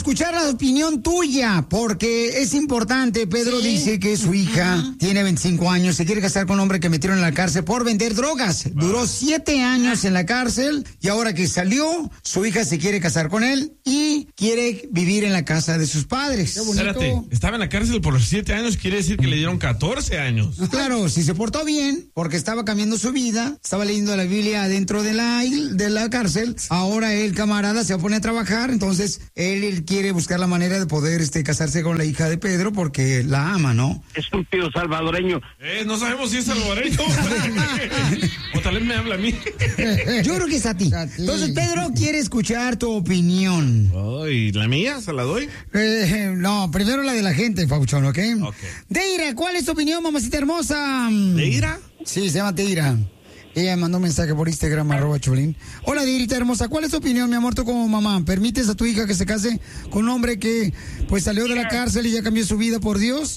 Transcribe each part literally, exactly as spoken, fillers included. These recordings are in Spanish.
escuchar la opinión tuya, porque es importante. Pedro sí. dice que su hija uh-huh. tiene veinticinco años, se quiere casar con un hombre que metieron en la cárcel por vender drogas. Wow. Duró siete años en la cárcel y ahora que salió, su hija se quiere casar con él y quiere vivir en la casa de sus padres. Espérate, estaba en la cárcel por siete años, quiere decir que le dieron catorce años. Claro, si se portó bien, porque estaba cambiando su vida, estaba leyendo la Biblia dentro de la, de la cárcel, ahora el camarada se pone a trabajar, entonces él, él quiere buscar la manera de poder este, casarse con la hija de Pedro porque la ama, ¿no? Estúpido salvadoreño. Eh, no sabemos si es salvadoreño. O tal vez me habla a mí. Yo creo que es a ti. Entonces Pedro quiere escuchar tu opinión. Oh, ¿y la mía? ¿Se la doy? Eh, no, primero la de la gente, Pauchón, ¿ok? Ok. Deira, ¿cuál es tu opinión, mamacita hermosa? ¿Deira? Sí, se llama Deira. Ella me mandó un mensaje por Instagram, arroba Chulín. Hola, Dirita hermosa, ¿cuál es tu opinión, mi amor, tú como mamá? ¿Permites a tu hija que se case con un hombre que pues salió de la cárcel y ya cambió su vida por Dios?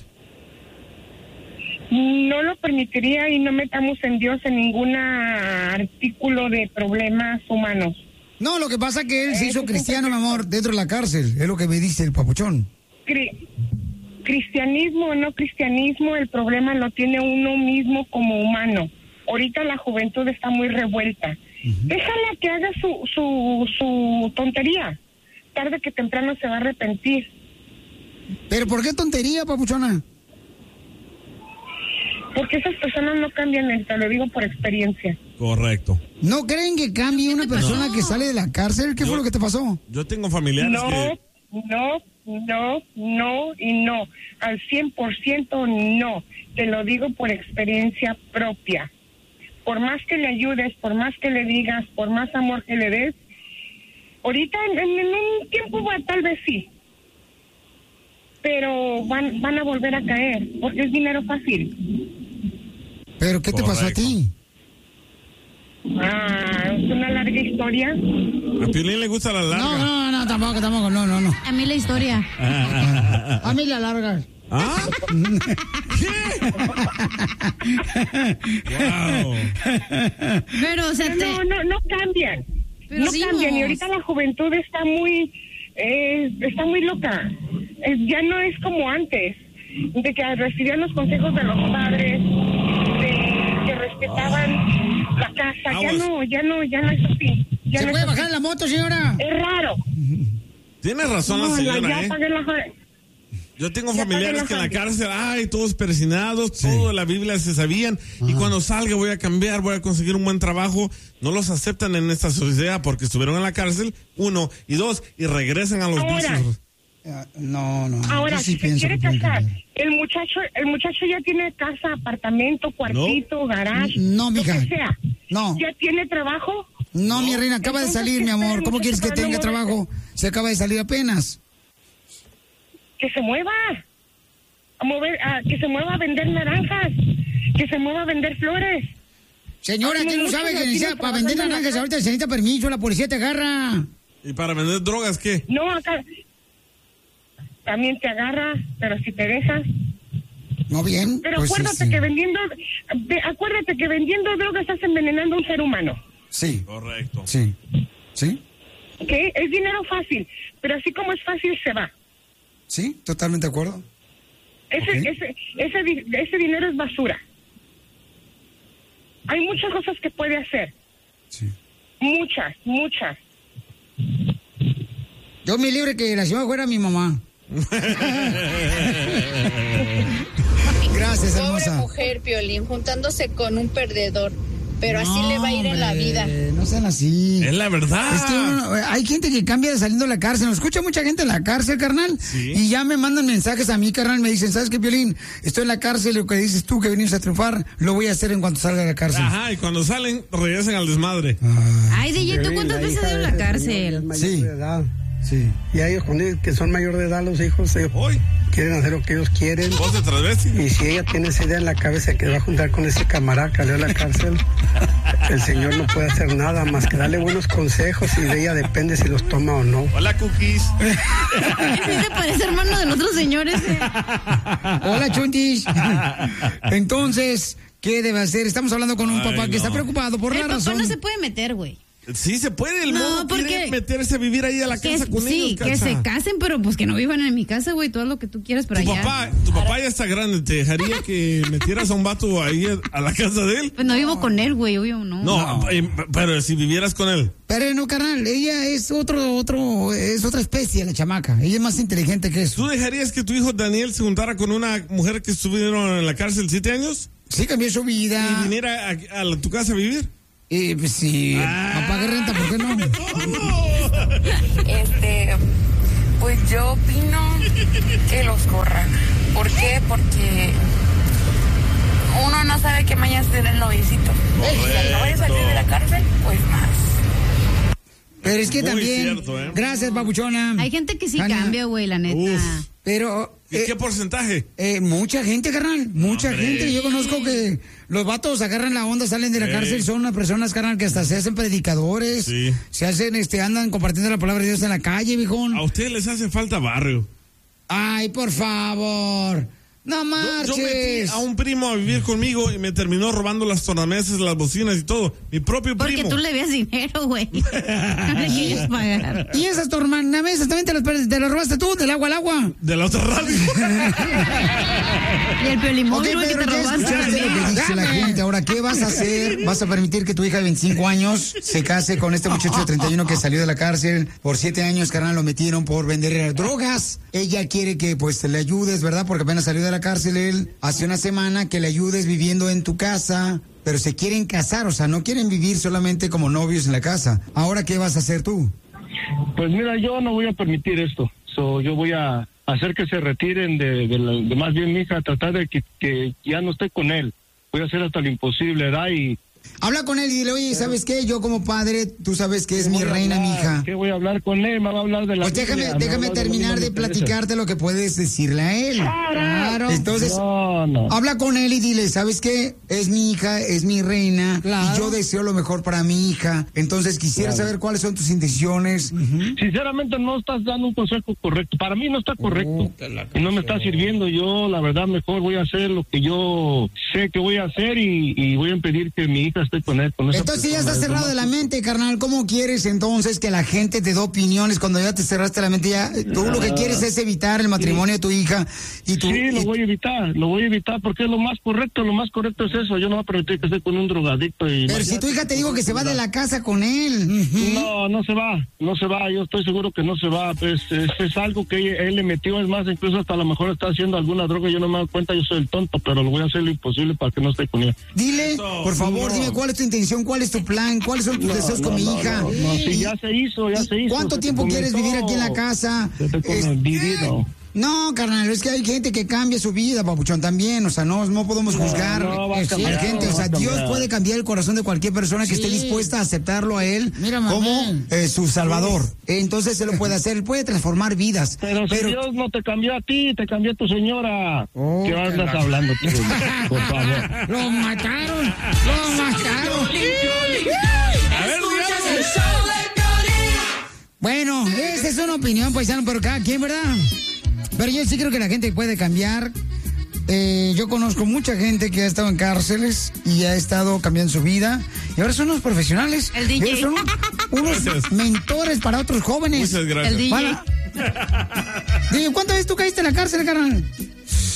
No lo permitiría y no metamos en Dios en ningún artículo de problemas humanos. No, lo que pasa es que él se hizo cristiano, mi amor, dentro de la cárcel. Es lo que me dice el papuchón. Cri- cristianismo o no cristianismo, el problema lo tiene uno mismo como humano. Ahorita la juventud está muy revuelta. Uh-huh. Déjala que haga su, su, su tontería. Tarde que temprano se va a arrepentir. ¿Pero por qué tontería, papuchona? Porque esas personas no cambian, te lo digo por experiencia. Correcto. ¿No creen que cambie una persona que sale de la cárcel? ¿Qué yo, fue lo que te pasó? Yo tengo familiares no, que... No, no, no y no. Al cien por ciento no. Te lo digo por experiencia propia. Por más que le ayudes, por más que le digas, por más amor que le des, ahorita en, en un tiempo bueno, tal vez sí, pero van van a volver a caer, porque es dinero fácil. ¿Pero qué te Correcto. pasó a ti? Ah, es una larga historia. A Piolín le gusta la larga. No, no, no, tampoco, tampoco, no, no, no. A mí la historia. A mí la larga. ¿Ah? ¿Qué? Wow. Pero, o sea, te... no, no, no cambian. Pero no cambian. Vos. Y ahorita la juventud está muy, eh, está muy loca. Eh, ya no es como antes, de que recibían los consejos de los padres, de que respetaban oh. la casa. Aguas. Ya no, ya no, ya no es así. Ya ¿Se no puede es bajar así. la moto, señora? Es raro. Tiene razón no, la señora, la, ya ¿eh? pagué la... Yo tengo familiares que en la cárcel, ay, todos persinados, sí. todo de la Biblia se sabían, Ajá. y cuando salga voy a cambiar, voy a conseguir un buen trabajo. No los aceptan en esta sociedad porque estuvieron en la cárcel, uno, y dos, y regresan a los Ahora, vicios. No, no. Ahora, sí si se quiere casar, el muchacho, el muchacho ya tiene casa, apartamento, cuartito, no. garage, no, mija. lo que sea. No. ¿Ya tiene trabajo? No, no. mi reina, acaba Entonces, de salir, mi amor. ¿Cómo quieres que tenga trabajo? Se acaba de salir apenas. Que se mueva. A mover, a, que se mueva a vender naranjas, que se mueva a vender flores. Señora, ¿quién no sabe que necesita para vender naranjas? Ahorita se necesita permiso, la policía te agarra. ¿Y para vender drogas qué? No, acá también te agarra, pero si te dejas. No, bien. Pero pues acuérdate sí. que vendiendo, de, acuérdate que vendiendo drogas estás envenenando a un ser humano. Sí. Correcto. Sí. ¿Sí? Que es dinero fácil, pero así como es fácil se va. Sí, totalmente de acuerdo. Ese, okay. ese, ese, ese dinero es basura. Hay muchas cosas que puede hacer. Sí. Muchas, muchas. Yo me libre que la señora fuera mi mamá. Gracias, hermosa. Pobre mujer, Piolín, juntándose con un perdedor. Pero no, así le va a ir hombre, en la vida. No sean así. Es la verdad. Es que uno, hay gente que cambia de saliendo de la cárcel. Nos escucha mucha gente en la cárcel, carnal. Sí. Y ya me mandan mensajes a mí, carnal. Me dicen, ¿sabes qué, Piolín? Estoy en la cárcel. Lo que dices tú que venimos a triunfar, lo voy a hacer en cuanto salga de la cárcel. Ajá, y cuando salen, regresan al desmadre. Ah. Ay, D J, ¿tú cuántas veces has ido a la cárcel? Sí. Sí. Y a ellos, cuando que son mayor de edad, los hijos, ellos Hoy. quieren hacer lo que ellos quieren. ¿Vos de transvesti? Y si ella tiene esa idea en la cabeza que va a juntar con ese camarada que salió a la cárcel, el señor no puede hacer nada más que darle buenos consejos y de ella depende si los toma o no. Hola, Cookies. ¿Sí te parece hermano del otro señor ese? Hola, Chuntis. Entonces, ¿qué debe hacer? Estamos hablando con un Ay, papá no. que está preocupado por el la papá razón. no se puede meter, güey. Sí, se puede. El No, modo porque- quiere meterse a vivir ahí a la Que, casa con sí, ellos, que Cacha. se casen, pero pues que no vivan en mi casa, güey. Todo lo que tú quieras, pero Tu allá. papá, tu papá ya está grande. ¿Te dejaría que metieras a un vato ahí a la casa de él? Pues no vivo con él, güey, obvio, no. No, eh, pero si vivieras con él. Pero no, carnal, ella es otro, otro, es otra especie, la chamaca. Ella es más inteligente que eso. ¿Tú dejarías que tu hijo Daniel se juntara con una mujer que estuvieron en la cárcel siete años? Sí, cambió su vida. ¿Y viniera a, a la- tu casa a vivir? Y pues sí, Ah. no pague renta, ¿por qué no? Este, pues yo opino que los corran. ¿Por qué? Porque uno no sabe qué mañana tiene el noviecito. Si no vaya a salir de la cárcel, pues más. Pero es que Muy también, cierto, ¿eh? gracias, babuchona. Hay gente que sí Ana, cambia, güey, la neta. Uf. Pero, ¿Y eh, qué porcentaje? eh, mucha gente, carnal, mucha Hombre. gente. Yo conozco que los vatos agarran la onda, salen de la Sí. cárcel, son unas personas, carnal, que hasta se hacen predicadores. Sí. Se hacen, este, andan compartiendo la palabra de Dios en la calle, viejón. A ustedes les hace falta barrio. Ay, por favor. No Yo, yo metí marches. a un primo a vivir conmigo y me terminó robando las tornamesas, las bocinas y todo. Mi propio Porque primo. tú le veas dinero, güey. No le quieres pagar. Y esas tornamesas también te las, per- te las robaste tú, del agua al agua. De la otra radio. Y el piolimóvil, Ok, güey, que Pedro, te ya robaste. escuchaste lo que dice la Dame. gente. Ahora, ¿qué vas a hacer? ¿Vas a permitir que tu hija de veinticinco años se case con este muchacho de treinta y uno que salió de la cárcel? Por siete años, carnal, lo metieron por vender drogas. Ella quiere que, pues, le ayudes, ¿verdad? Porque apenas salió de la cárcel él hace una semana, que le ayudes viviendo en tu casa. Pero se quieren casar, o sea, no quieren vivir solamente como novios en la casa. Ahora, ¿qué vas a hacer tú? Pues mira, yo no voy a permitir esto. So, yo voy a hacer que se retiren de, de, la- de más bien mi hija, tratar de que, que ya no esté con él. Voy a hacer hasta lo imposible, ¿verdad? Y Habla con él y dile, oye, ¿sabes qué? Yo como padre, tú sabes que es ¿qué mi voy a reina, mi hablar? hija. ¿Qué voy a hablar con él? Me va a hablar de la Pues déjame, Biblia, me va a déjame hablar de lo terminar mismo de que me interesa. platicarte lo que puedes decirle a él. Claro. Entonces, No, no. habla con él y dile, ¿sabes qué? Es mi hija, es mi reina, Claro. y yo deseo lo mejor para mi hija. Entonces quisiera Claro. saber cuáles son tus intenciones. Sinceramente no estás dando un consejo correcto. Para mí no está correcto. Y no me está sirviendo. Yo, la verdad, mejor voy a hacer lo que yo sé que voy a hacer y, y voy a impedir que mi hija esté con él. Con esa Entonces ya persona. estás Es lo cerrado más- de la mente, carnal. ¿Cómo quieres entonces que la gente te dé opiniones cuando ya te cerraste la mente? Ya, tú lo que quieres es evitar el matrimonio de tu hija y tu... Sí, lo y- voy a evitar, lo voy a evitar porque es lo más correcto, lo más correcto es eso. Yo no voy a permitir que esté con un drogadicto. Y Pero si tu hija te dijo que se va de la casa con él. Ujú. No, no se va, no se va, yo estoy seguro que no se va, pues es, es algo que él le metió, es más, incluso hasta a lo mejor está haciendo alguna droga, yo no me doy cuenta, yo soy el tonto, pero lo voy a hacer lo imposible para que no esté con ella. Dile, Eso. por favor, No. dime cuál es tu intención, cuál es tu plan, cuáles son tus No, deseos no, con mi no, hija. no, no, sí, Y- ya se hizo, ya y se hizo. ¿Cuánto se te tiempo quieres comentó. vivir aquí en la casa? Se te Es- come- vivido. No, carnal, es que hay gente que cambia su vida, papuchón, también, o sea, no, no podemos No, juzgar no va a a cambiar, la gente, no o sea, va a Dios cambiar. puede cambiar el corazón de cualquier persona que esté dispuesta a aceptarlo a él como eh, su salvador. Entonces, él lo puede hacer, él puede transformar vidas. Pero si Dios no te cambió a ti, te cambió a tu señora. Oh, ¿Qué que andas la- hablando tú? Por favor. ¡Lo mataron! ¡Lo mataron! A ver, dígame. Bueno, esa es una opinión, paisano, pero cada quien, ¿verdad? Pero yo sí creo que la gente puede cambiar. Eh, yo conozco mucha gente que ha estado en cárceles y ha estado cambiando su vida. Y ahora son unos profesionales. El D J. Y ahora son unos Gracias. mentores para otros jóvenes. Muchas gracias. El D J. Para- Dime, ¿cuántas veces tú caíste en la cárcel, carnal?